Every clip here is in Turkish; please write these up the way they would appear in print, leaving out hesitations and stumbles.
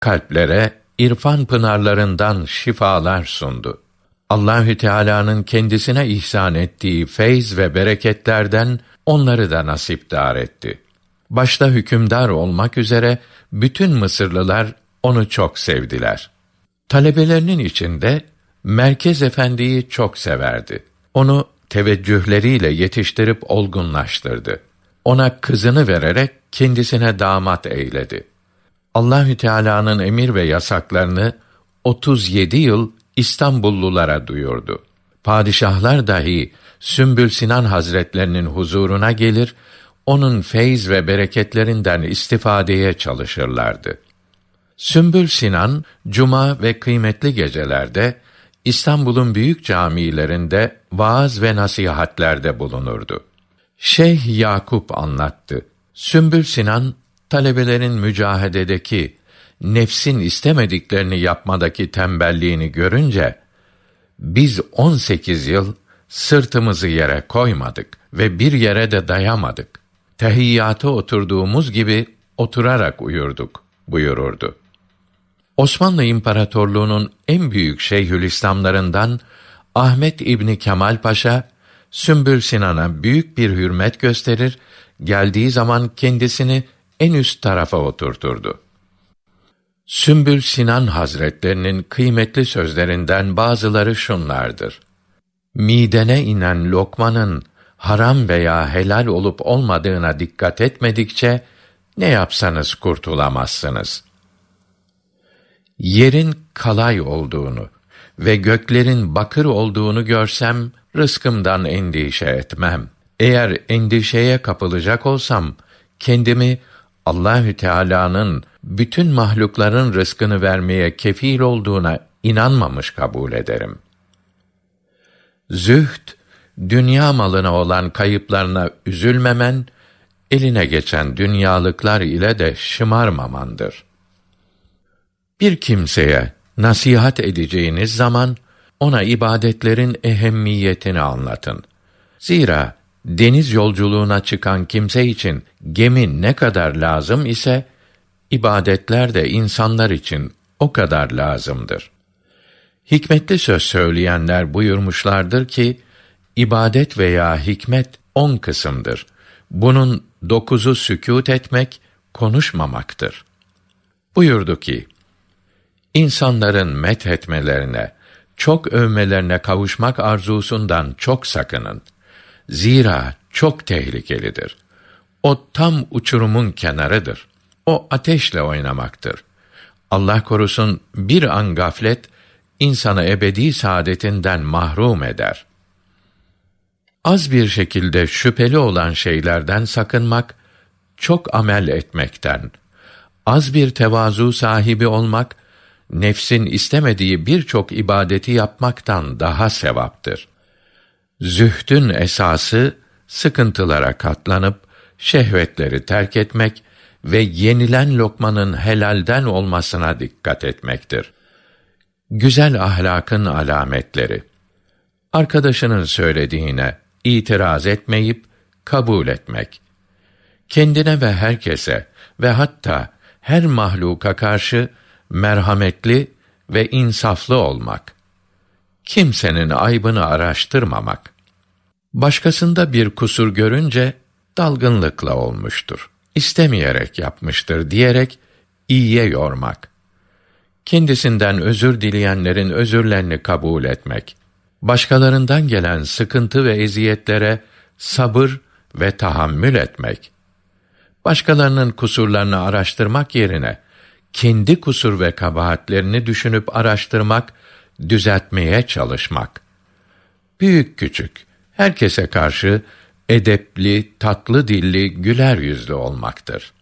kalplere irfan pınarlarından şifalar sundu. Allahü Teala'nın kendisine ihsan ettiği feyz ve bereketlerden onları da nasipdar etti. Başta hükümdar olmak üzere bütün Mısırlılar onu çok sevdiler. Talebelerinin içinde Merkez Efendi'yi çok severdi. Onu teveccühleriyle yetiştirip olgunlaştırdı. Ona kızını vererek kendisine damat eyledi. Allahü Teala'nın emir ve yasaklarını 37 yıl İstanbullulara duyurdu. Padişahlar dahi Sümbül Sinan Hazretlerinin huzuruna gelir, onun feyz ve bereketlerinden istifadeye çalışırlardı. Sümbül Sinan, cuma ve kıymetli gecelerde İstanbul'un büyük camilerinde vaaz ve nasihatlerde bulunurdu. Şeyh Yakup anlattı. Sümbül Sinan, talebelerin mücahededeki, nefsin istemediklerini yapmadaki tembelliğini görünce, biz 18 yıl sırtımızı yere koymadık ve bir yere de dayamadık. Tehiyyata oturduğumuz gibi oturarak uyurduk buyururdu. Osmanlı İmparatorluğu'nun en büyük şeyhülislamlarından Ahmet İbni Kemal Paşa, Sümbül Sinan'a büyük bir hürmet gösterir, geldiği zaman kendisini en üst tarafa oturturdu. Sümbül Sinan Hazretlerinin kıymetli sözlerinden bazıları şunlardır: midene inen lokmanın haram veya helal olup olmadığına dikkat etmedikçe ne yapsanız kurtulamazsınız. Yerin kalay olduğunu ve göklerin bakır olduğunu görsem rızkımdan endişe etmem. Eğer endişeye kapılacak olsam kendimi Allahü Teala'nın bütün mahlukların rızkını vermeye kefil olduğuna inanmamış kabul ederim. Zühd, dünya malına olan kayıplarına üzülmemen, eline geçen dünyalıklar ile de şımarmamandır. Bir kimseye nasihat edeceğiniz zaman ona ibadetlerin ehemmiyetini anlatın. Zira deniz yolculuğuna çıkan kimse için gemi ne kadar lazım ise ibadetler de insanlar için o kadar lazımdır. Hikmetli söz söyleyenler buyurmuşlardır ki, ibadet veya hikmet 10 kısımdır. Bunun 9'u sükût etmek, konuşmamaktır. Buyurdu ki, İnsanların methetmelerine, çok övmelerine kavuşmak arzusundan çok sakının. Zira çok tehlikelidir. O tam uçurumun kenarıdır. O ateşle oynamaktır. Allah korusun, bir an gaflet insanı ebedi saadetinden mahrum eder. Az bir şekilde şüpheli olan şeylerden sakınmak, çok amel etmekten, az bir tevazu sahibi olmak, nefsin istemediği birçok ibadeti yapmaktan daha sevaptır. Zühdün esası, sıkıntılara katlanıp, şehvetleri terk etmek ve yenilen lokmanın helalden olmasına dikkat etmektir. Güzel ahlakın alametleri: arkadaşının söylediğine itiraz etmeyip, kabul etmek. Kendine ve herkese ve hatta her mahluka karşı merhametli ve insaflı olmak. Kimsenin aybını araştırmamak. Başkasında bir kusur görünce dalgınlıkla olmuştur, İstemeyerek yapmıştır diyerek iyiye yormak. Kendisinden özür dileyenlerin özürlerini kabul etmek. Başkalarından gelen sıkıntı ve eziyetlere sabır ve tahammül etmek. Başkalarının kusurlarını araştırmak yerine kendi kusur ve kabahatlerini düşünüp araştırmak, düzeltmeye çalışmak. Büyük küçük herkese karşı edepli, tatlı dilli, güler yüzlü olmaktır.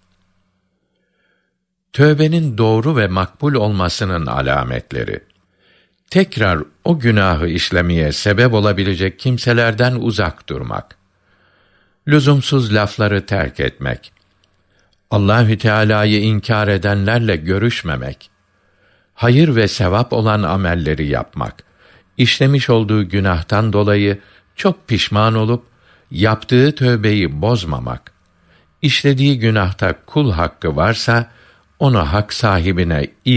Tövbenin doğru ve makbul olmasının alametleri: tekrar o günahı işlemeye sebep olabilecek kimselerden uzak durmak. Lüzumsuz lafları terk etmek. Allahü Teala'yı inkar edenlerle görüşmemek. Hayır ve sevap olan amelleri yapmak. İşlemiş olduğu günahtan dolayı çok pişman olup yaptığı tövbeyi bozmamak. İşlediği günahta kul hakkı varsa onu hak sahibine